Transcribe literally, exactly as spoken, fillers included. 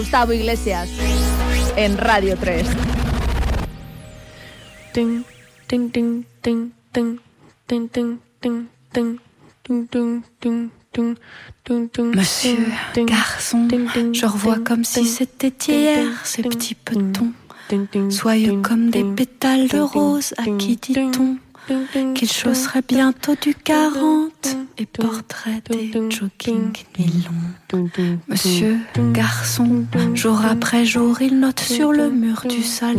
Gustavo Iglesias en Radio tres. Ting, ting, ting, ting, ting, ting, ting, ting, ting, ting, ting, ting, ting, ting, ting. Monsieur, garçon, je revois comme si c'était hier ces petits petons, soyeux comme des pétales de rose. À qui dit-on qu'il chausserait bientôt du quarante et porterait des jogging nylon? Monsieur, garçon, jour après jour, il note sur le mur du salon